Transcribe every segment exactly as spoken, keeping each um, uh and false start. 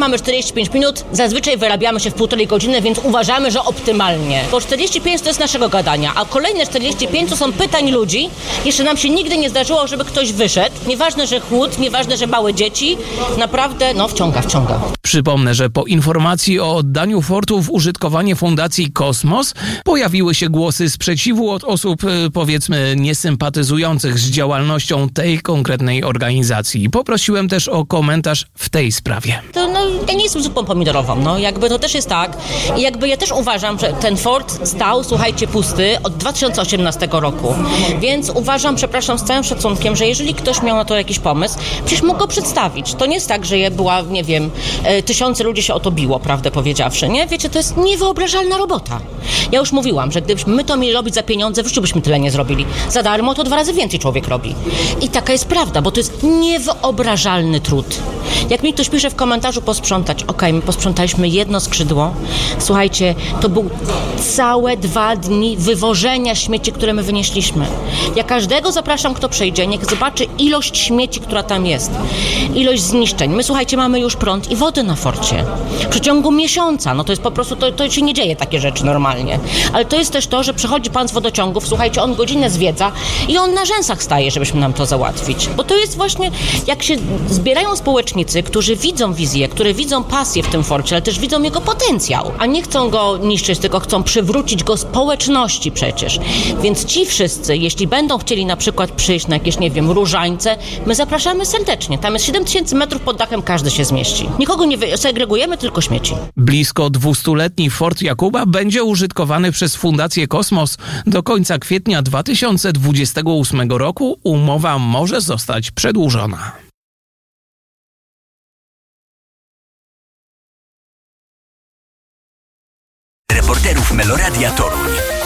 mamy czterdzieści pięć minut, zazwyczaj wyrabiamy się w półtorej godziny, więc uważamy, że optymalnie. Bo czterdzieści pięć to jest naszego gadania, a kolejne czterdzieści pięć to są pytań ludzi. Jeszcze nam się nigdy nie zdarzyło, żeby ktoś wyszedł. Nieważne, że chłód, nieważne, że małe dzieci. Naprawdę, no wciąga, wciąga. Przypomnę, że po informacji o oddaniu fortu w użytkowanie Fundacji Kosmos pojawiły się głosy sprzeciwu od osób, powiedzmy, niesympatyzujących z działalnością tej konkretnej organizacji. Poprosiłem też o komentarz w tej sprawie. To, no, ja nie jestem zupą pomidorową, no jakby to też jest tak. I jakby ja też uważam, że ten fort stał, słuchajcie, pusty od dwa tysiące osiemnastego roku. Więc uważam, przepraszam, z całym szacunkiem, że jeżeli ktoś miał na to jakiś pomysł, przecież mógł go przedstawić. To nie jest tak, że je była, nie wiem, e, tysiące ludzi się o to biło, prawdę powiedziawszy, nie? Wiecie, to jest niewyobrażalna robota. Ja już mówiłam, że gdybyśmy my to mieli robić za pieniądze, w życiu byśmy tyle nie zrobili. Za darmo to dwa razy więcej człowiek robi. I taka jest prawda, bo to jest niewyobrażalny trud. Jak mi ktoś pisze w komentarzu posprzątać, okej, okay, my posprzątaliśmy jedno skrzydło. Słuchajcie, to był całe dwa dni wywożenia śmieci, które my wynieśliśmy. Ja każdego zapraszam, kto przyjdzie, niech zobaczy ilość śmieci, która tam jest. Ilość zniszczeń. My, słuchajcie, mamy już prąd i wodę na forcie. W przeciągu miesiąca, no to jest po prostu, to, to się nie dzieje takie rzeczy normalnie. Ale to jest też to, że przychodzi pan z wodociągów, słuchajcie, on godzinę zwiedza i on na rzęsach staje, żebyśmy nam to załatwić. Bo to jest właśnie, jak się zbierają społecznicy, którzy widzą wizję, które widzą pasję w tym forcie, ale też widzą jego potencjał, a nie chcą go niszczyć, tylko chcą przywrócić go społeczności przecież. Więc ci wszyscy, jeśli będą chcieli na przykład przyjść na jakieś, nie wiem, różańce, my zapraszamy serdecznie. Tam jest siedem tysięcy metrów pod dachem, każdy się zmieści. Nikogo nie segregujemy, tylko śmieci. Blisko dwustuletni Fort Jakuba będzie użytkowany przez Fundację Kosmos do końca kwietnia dwa tysiące dwudziestego ósmego roku. Umowa może zostać przedłużona. Reporterów Meloradia Toruń.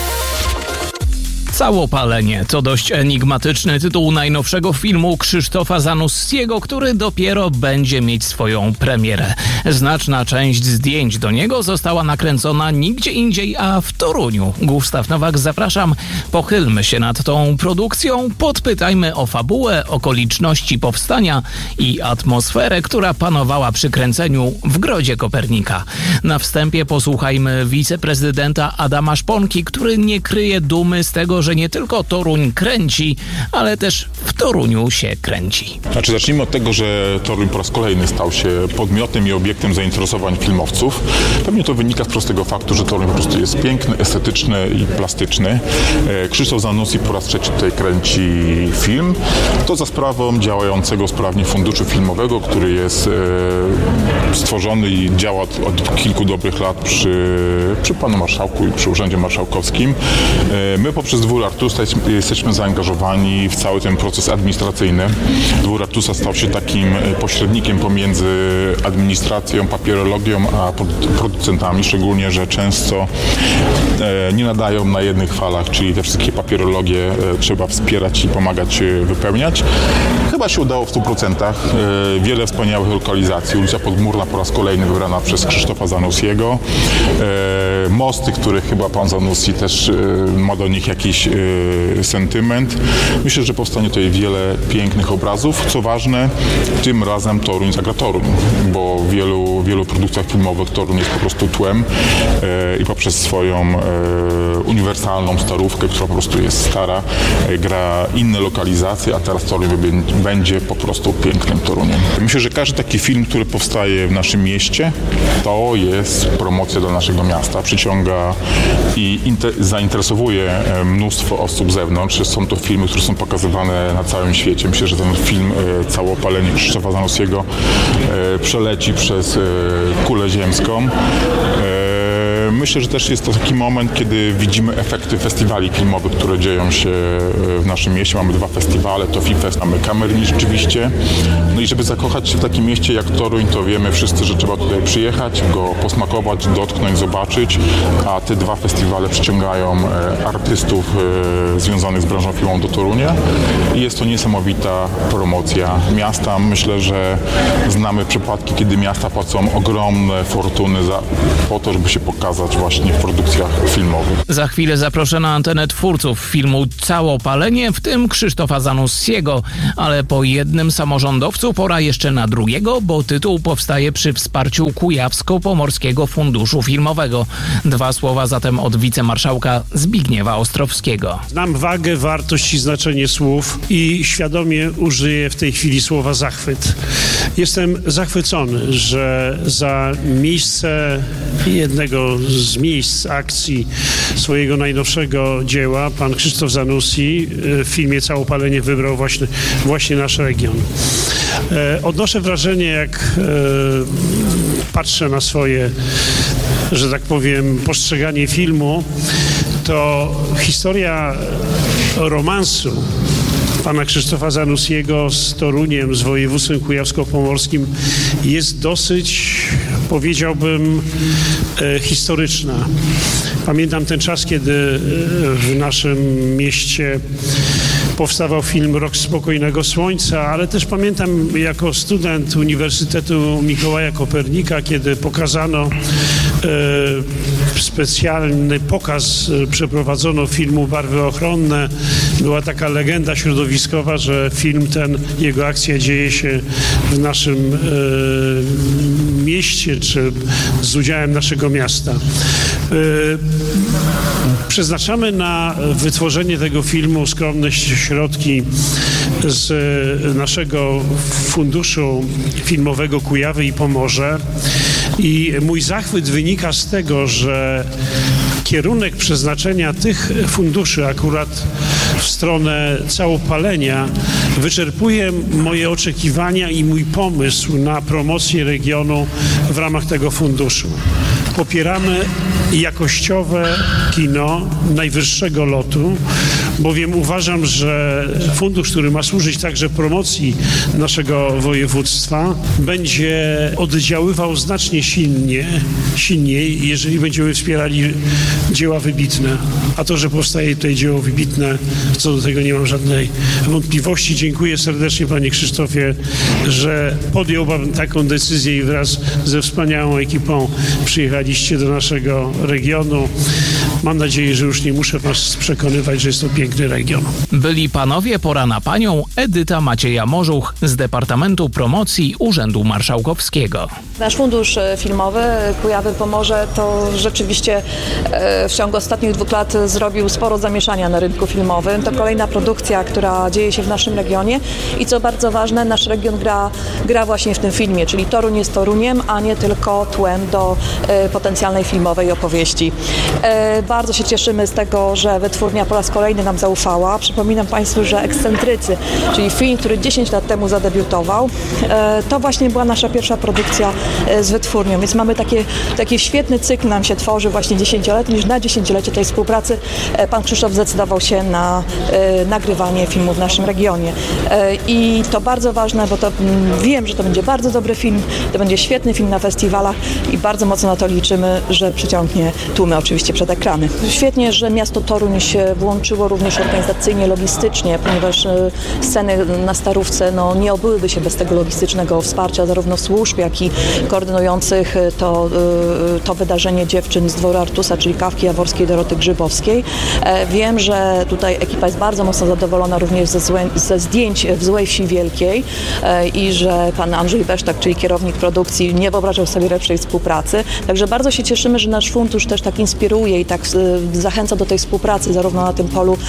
Całopalenie to dość enigmatyczny tytuł najnowszego filmu Krzysztofa Zanussiego, który dopiero będzie mieć swoją premierę. Znaczna część zdjęć do niego została nakręcona nigdzie indziej, a w Toruniu. Gustaw Nowak, zapraszam. Pochylmy się nad tą produkcją, podpytajmy o fabułę, okoliczności powstania i atmosferę, która panowała przy kręceniu w Grodzie Kopernika. Na wstępie posłuchajmy wiceprezydenta Adama Szponki, który nie kryje dumy z tego, że nie tylko Toruń kręci, ale też w Toruniu się kręci. Znaczy, zacznijmy od tego, że Toruń po raz kolejny stał się podmiotem i obiektem zainteresowań filmowców. Pewnie to wynika z prostego faktu, że Toruń po prostu jest piękny, estetyczny i plastyczny. Krzysztof Zanussi po raz trzeci tutaj kręci film. To za sprawą działającego sprawnie funduszu filmowego, który jest stworzony i działa od kilku dobrych lat przy, przy panu marszałku i przy urzędzie marszałkowskim. My poprzez Dwór Artusa jesteśmy zaangażowani w cały ten proces administracyjny. Dwór Artusa stał się takim pośrednikiem pomiędzy administracją, papierologią a producentami, szczególnie, że często nie nadają na jednych falach, czyli te wszystkie papierologie trzeba wspierać i pomagać wypełniać. Chyba się udało w stu procentach. Wiele wspaniałych lokalizacji. Ulica Podmurna po raz kolejny wybrana przez Krzysztofa Zanussiego. Mosty, które chyba pan Zanussi też ma do nich jakiś sentyment. Myślę, że powstanie tutaj wiele pięknych obrazów. Co ważne, tym razem Toruń zagra Toruń, bo w wielu, wielu produkcjach filmowych Toruń jest po prostu tłem i poprzez swoją uniwersalną starówkę, która po prostu jest stara, gra inne lokalizacje, a teraz Toruń będzie po prostu pięknym Toruniem. Myślę, że każdy taki film, który powstaje w naszym mieście, to jest promocja dla naszego miasta. Przyciąga i inter- zainteresowuje mnóstwo osób z zewnątrz. Są to filmy, które są pokazywane na całym świecie. Myślę, że ten film Całopalenie Krzysztofa Zanussiego przeleci przez kulę ziemską. Myślę, że też jest to taki moment, kiedy widzimy efekty festiwali filmowych, które dzieją się w naszym mieście. Mamy dwa festiwale, to FIFest, mamy Kamerni rzeczywiście. No i żeby zakochać się w takim mieście jak Toruń, to wiemy wszyscy, że trzeba tutaj przyjechać, go posmakować, dotknąć, zobaczyć, a te dwa festiwale przyciągają artystów związanych z branżą filmową do Torunia i jest to niesamowita promocja miasta. Myślę, że znamy przypadki, kiedy miasta płacą ogromne fortuny za, po to, żeby się pokazać pokazać właśnie w produkcjach filmowych. Za chwilę zaproszę na antenę twórców filmu Całopalenie, w tym Krzysztofa Zanussiego, ale po jednym samorządowcu pora jeszcze na drugiego, bo tytuł powstaje przy wsparciu Kujawsko-Pomorskiego Funduszu Filmowego. Dwa słowa zatem od wicemarszałka Zbigniewa Ostrowskiego. Znam wagę, wartość i znaczenie słów i świadomie użyję w tej chwili słowa zachwyt. Jestem zachwycony, że za miejsce jednego z miejsc akcji swojego najnowszego dzieła pan Krzysztof Zanussi w filmie Całopalenie wybrał właśnie, właśnie nasz region. Odnoszę wrażenie, jak patrzę na swoje, że tak powiem, postrzeganie filmu, to historia romansu pana Krzysztofa Zanussiego z Toruniem, z województwem kujawsko-pomorskim jest dosyć, powiedziałbym, e, historyczna. Pamiętam ten czas, kiedy w naszym mieście powstawał film Rok Spokojnego Słońca, ale też pamiętam jako student Uniwersytetu Mikołaja Kopernika, kiedy pokazano e, specjalny pokaz, e, przeprowadzono filmu Barwy ochronne. Była taka legenda środowiskowa, że film ten, jego akcja dzieje się w naszym e, mieście, czy z udziałem naszego miasta. E, przeznaczamy na wytworzenie tego filmu skromne środki z naszego Funduszu Filmowego Kujawy i Pomorze. I mój zachwyt wynika z tego, że kierunek przeznaczenia tych funduszy akurat w stronę Całopalenia wyczerpuje moje oczekiwania i mój pomysł na promocję regionu w ramach tego funduszu. Popieramy jakościowe kino najwyższego lotu, bowiem uważam, że fundusz, który ma służyć także promocji naszego województwa, będzie oddziaływał znacznie silnie, silniej, jeżeli będziemy wspierali dzieła wybitne. A to, że powstaje tutaj dzieło wybitne, co do tego nie mam żadnej wątpliwości. Dziękuję serdecznie, panie Krzysztofie, że podjął pan taką decyzję i wraz ze wspaniałą ekipą przyjechaliście do naszego regionu. Mam nadzieję, że już nie muszę was przekonywać, że jest to piękny region. Byli panowie, pora na panią. Edyta Macieja-Morzuch z Departamentu Promocji Urzędu Marszałkowskiego. Nasz fundusz filmowy Kujawy-Pomorze to rzeczywiście w ciągu ostatnich dwóch lat zrobił sporo zamieszania na rynku filmowym. To kolejna produkcja, która dzieje się w naszym regionie i co bardzo ważne, nasz region gra, gra właśnie w tym filmie, czyli Toruń jest Toruniem, a nie tylko tłem do potencjalnej filmowej opowieści. Bardzo się cieszymy z tego, że wytwórnia po raz kolejny nam zaufała. Przypominam Państwu, że Ekscentrycy, czyli film, który dziesięć lat temu zadebiutował, to właśnie była nasza pierwsza produkcja z wytwórnią, więc mamy takie, taki świetny cykl nam się tworzy właśnie dziesięcioletni, że na dziesięciolecie tej współpracy pan Krzysztof zdecydował się na nagrywanie filmu w naszym regionie. I to bardzo ważne, bo to wiem, że to będzie bardzo dobry film, to będzie świetny film na festiwalach i bardzo mocno na to liczymy, że przyciągnie tłumy oczywiście przed ekrany. Świetnie, że miasto Toruń się włączyło również organizacyjnie, logistycznie, ponieważ sceny na Starówce no, nie obyłyby się bez tego logistycznego wsparcia zarówno służb, jak i koordynujących to, to wydarzenie dziewczyn z dworu Artusa, czyli Kawki Jaworskiej, Doroty Grzybowskiej. Wiem, że tutaj ekipa jest bardzo mocno zadowolona również ze, złe, ze zdjęć w Złej Wsi Wielkiej i że pan Andrzej Besztak, czyli kierownik produkcji, nie wyobrażał sobie lepszej współpracy. Także bardzo się cieszymy, że nasz fundusz też tak inspiruje i tak zachęca do tej współpracy zarówno na tym polu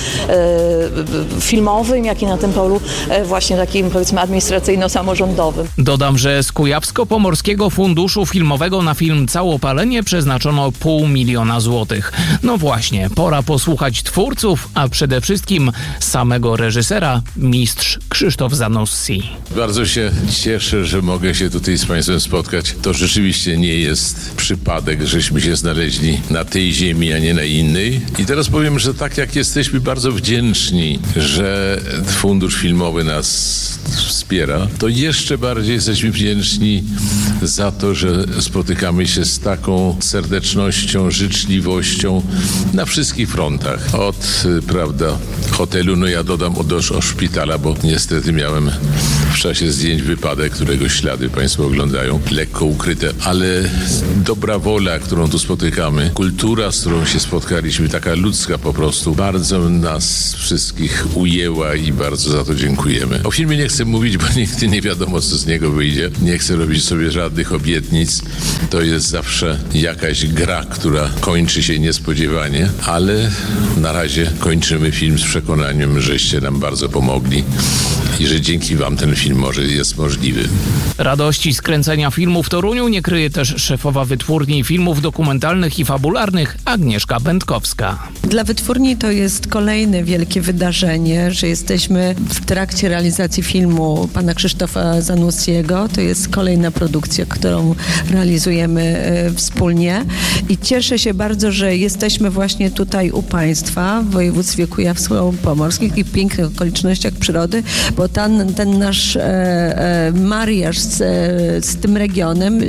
filmowym, jak i na tym polu właśnie takim, powiedzmy, administracyjno-samorządowym. Dodam, że z Kujawsko-Pomorskiego Funduszu Filmowego na film Całopalenie przeznaczono pół miliona złotych. No właśnie, pora posłuchać twórców, a przede wszystkim samego reżysera, mistrz Krzysztof Zanussi. Bardzo się cieszę, że mogę się tutaj z Państwem spotkać. To rzeczywiście nie jest przypadek, żeśmy się znaleźli na tej ziemi, a nie na innej. I teraz powiem, że tak jak jesteśmy bardzo wdzięczni, że Fundusz Filmowy nas wspiera, to jeszcze bardziej jesteśmy wdzięczni za to, że spotykamy się z taką serdecznością, życzliwością na wszystkich frontach. Od, prawda, hotelu, no ja dodam od do szpitala, bo niestety miałem w czasie zdjęć wypadek, którego ślady Państwo oglądają, lekko ukryte, ale dobra wola, którą tu spotykamy, kultura, z którą się spotkaliśmy, taka ludzka po prostu, bardzo nas wszystkich ujęła i bardzo za to dziękujemy. O filmie nie chcę mówić, bo nigdy nie wiadomo, co z niego wyjdzie. Nie chcę robić sobie żadnych obietnic. To jest zawsze jakaś gra, która kończy się niespodziewanie, ale na razie kończymy film z przekonaniem, żeście nam bardzo pomogli i że dzięki Wam ten film może jest możliwy. Radości z kręcenia filmu w Toruniu nie kryje też szefowa wytwórni filmów dokumentalnych i fabularnych Agnieszka Będkowska. Dla wytwórni to jest kolejne wielkie wydarzenie, że jesteśmy w trakcie realizacji filmu pana Krzysztofa Zanussiego. To jest kolejna produkcja, którą realizujemy e, wspólnie i cieszę się bardzo, że jesteśmy właśnie tutaj u Państwa w województwie kujawsko-pomorskim i w pięknych okolicznościach przyrody, bo ten, ten nasz e, e, mariaż z, e, z tym regionem e,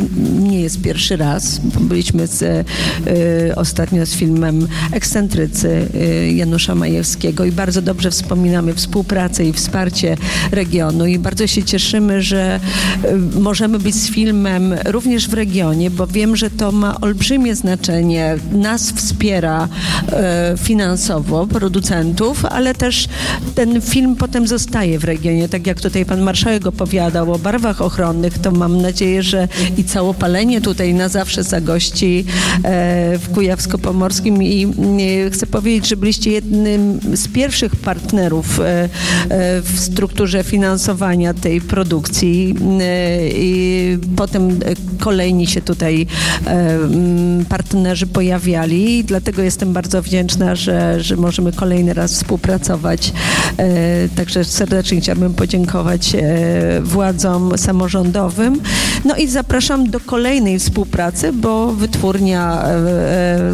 nie jest pierwszy raz. Byliśmy z, e, ostatnio z filmem Ekscentrycy e, Janusza Majewskiego i bardzo dobrze wspominamy współpracę i wsparcie regionu i bardzo się cieszymy, że e, możemy być z filmem również w regionie, bo wiem, że to ma olbrzymie znaczenie. Nas wspiera e, finansowo producentów, ale też ten film potem zostaje w regionie. Tak jak tutaj pan marszałek opowiadał o barwach ochronnych, to mam nadzieję, że i całopalenie tutaj na zawsze zagości e, w Kujawsko-Pomorskim i e, chcę powiedzieć, że byliście jednym z pierwszych partnerów e, e, w strukturze finansowania tej produkcji e, i potem kolejni się tutaj e, partnerzy pojawiali i dlatego jestem bardzo wdzięczna, że, że możemy kolejny raz współpracować. E, także serdecznie chciałabym podziękować e, władzom samorządowym. No i zapraszam do kolejnej współpracy, bo wytwórnia e, e,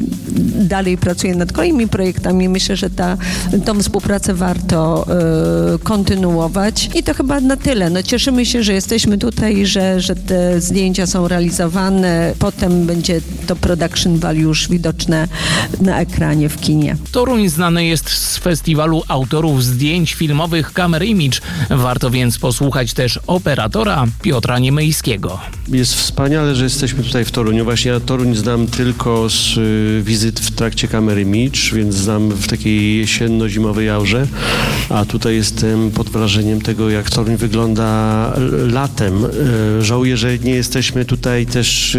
dalej pracuje nad kolejnymi projektami. Myślę, że ta, tą współpracę warto e, kontynuować. I to chyba na tyle. No, cieszymy się, że jesteśmy tutaj, że, że te zdjęcia są realizowane. Potem będzie to production value już widoczne na ekranie w kinie. Toruń znany jest z festiwalu autorów zdjęć filmowych Camera Image. Warto więc posłuchać też operatora Piotra Niemyjskiego. Jest wspaniale, że jesteśmy tutaj w Toruniu. Właśnie ja Toruń znam tylko z y, wizyt w trakcie Camera Image, więc znam w takiej jesienno-zimowej aurze, a tutaj jestem pod wrażeniem tego, jak Toruń wygląda latem. Y, żałuję, że nie jesteśmy tutaj też y,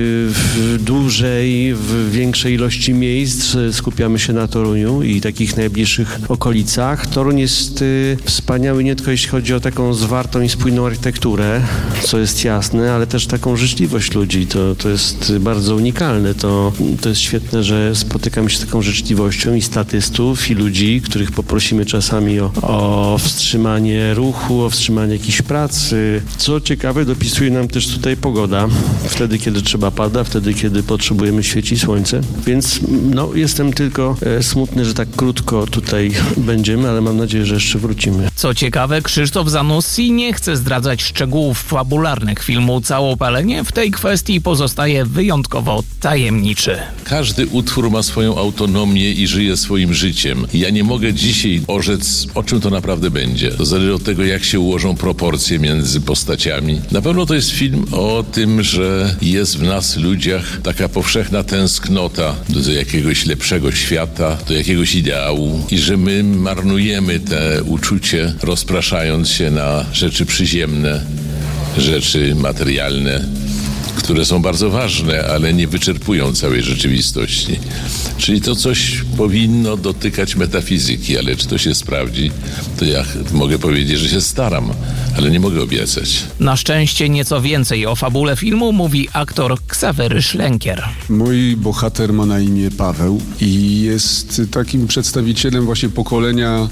w dłużej, w większej ilości miejsc. Skupiamy się na Toruniu i takich najbliższych okolicach. Toruń jest y, wspaniały nie tylko jeśli chodzi o taką zwartą i spójną architekturę, co jest jasne, ale też taką życzliwość ludzi. To, to jest bardzo unikalne. To, to jest świetne, że spotykamy się z taką życzliwością i statystów, i ludzi, których poprosimy czasami o, o wstrzymanie ruchu, o wstrzymanie jakiejś pracy. Co ciekawe, dopisuje nam też tutaj pogoda. Wtedy, kiedy trzeba pada, wtedy, kiedy potrzebujemy świeci słońce. Więc no, jestem tylko e, smutny, że tak krótko tutaj będziemy, ale mam nadzieję, że jeszcze wrócimy. Co ciekawe, Krzysztof Zanussi nie chce zdradzać szczegółów fabularnych filmu Całopalenie. W tej kwestii pozostaje wyjątkowo tajemniczy. Każdy utwór ma swoją autonomię i żyje swoim życiem. Ja nie mogę dzisiaj orzec, o czym to naprawdę będzie. To zależy od tego, jak się ułożą proporcje między postaciami. Na pewno to jest film o tym, że jest w nas ludziach taka powszechna tęsknota do jakiegoś lepszego świata, do jakiegoś ideału i że my marnujemy te uczucie, rozpraszając się na rzeczy przyziemne, rzeczy materialne, które są bardzo ważne, ale nie wyczerpują całej rzeczywistości. Czyli to coś powinno dotykać metafizyki, ale czy to się sprawdzi, to ja mogę powiedzieć, że się staram, ale nie mogę obiecać. Na szczęście nieco więcej o fabule filmu mówi aktor Ksawery Szlenkier. Mój bohater ma na imię Paweł i jest takim przedstawicielem właśnie pokolenia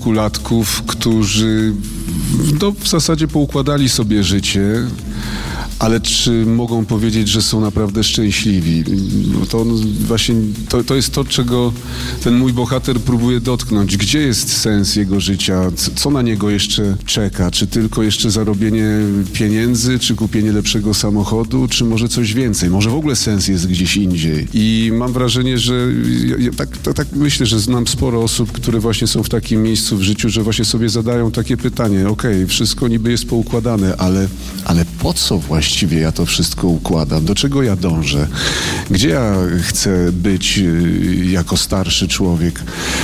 trzydziestokilkulatków, którzy no, w zasadzie poukładali sobie życie, ale czy mogą powiedzieć, że są naprawdę szczęśliwi? To właśnie to, to jest to, czego ten mój bohater próbuje dotknąć. Gdzie jest sens jego życia? Co na niego jeszcze czeka? Czy tylko jeszcze zarobienie pieniędzy, czy kupienie lepszego samochodu, czy może coś więcej? Może w ogóle sens jest gdzieś indziej? I mam wrażenie, że ja, ja tak, to, tak myślę, że znam sporo osób, które właśnie są w takim miejscu w życiu, że właśnie sobie zadają takie pytanie, okej, okay, wszystko niby jest poukładane, ale, ale po co właściwie ja to wszystko układam? Do czego ja dążę? Gdzie ja chcę być jako starszy człowiek?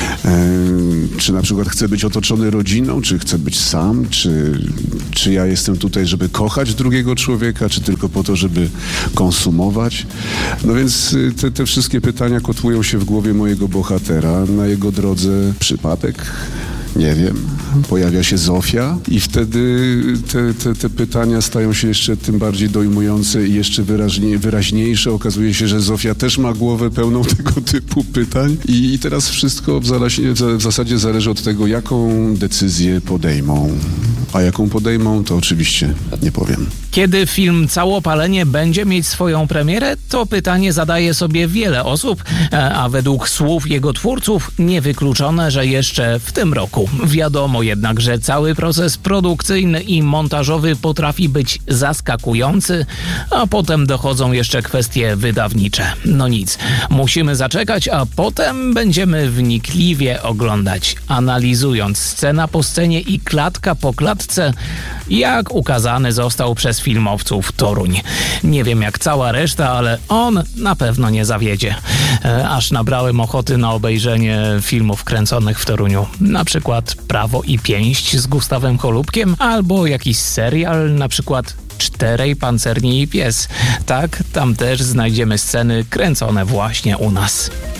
Czy na przykład chcę być otoczony rodziną, czy chcę być sam, czy, czy ja jestem tutaj, żeby kochać drugiego człowieka, czy tylko po to, żeby konsumować? No więc te, te wszystkie pytania kotłują się w głowie mojego bohatera. Na jego drodze przypadek? Nie wiem. Pojawia się Zofia i wtedy te, te, te pytania stają się jeszcze tym bardziej dojmujące i jeszcze wyraźnie, wyraźniejsze. Okazuje się, że Zofia też ma głowę pełną tego typu pytań i, i teraz wszystko w, zalaśnie, w zasadzie zależy od tego, jaką decyzję podejmą. A jaką podejmą, to oczywiście nie powiem. Kiedy film Całopalenie będzie mieć swoją premierę, to pytanie zadaje sobie wiele osób, a według słów jego twórców niewykluczone, że jeszcze w tym roku. Wiadomo jednak, że cały proces produkcyjny i montażowy potrafi być zaskakujący, a potem dochodzą jeszcze kwestie wydawnicze. No nic, musimy zaczekać, a potem będziemy wnikliwie oglądać, analizując scena po scenie i klatka po klatce, jak ukazany został przez filmowców Toruń. Nie wiem jak cała reszta, ale on na pewno nie zawiedzie. E, aż nabrałem ochoty na obejrzenie filmów kręconych w Toruniu. Na przykład Prawo i Pięść z Gustawem Cholubkiem, albo jakiś serial, na przykład Czterej Pancerni i Pies. Tak, tam też znajdziemy sceny kręcone właśnie u nas.